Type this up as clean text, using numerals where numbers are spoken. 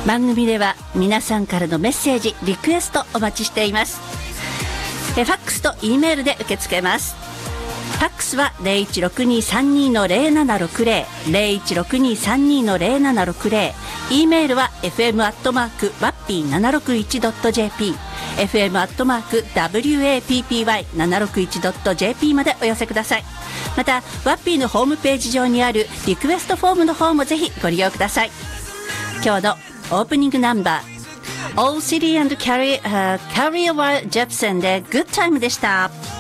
番組では皆さんからのメッセージ、リクエストお待ちしています。ファックスと E メールで受け付けます。ファックスは 016232-0760 016232-0760、 E メールは fm@wappy761.jp fm@wappy761.jp までお寄せください。またワッピーのホームページ上にあるリクエストフォームの方もぜひご利用ください。今日のオープニングナンバー、All City and Carry Away Jepsen で Good Time でした。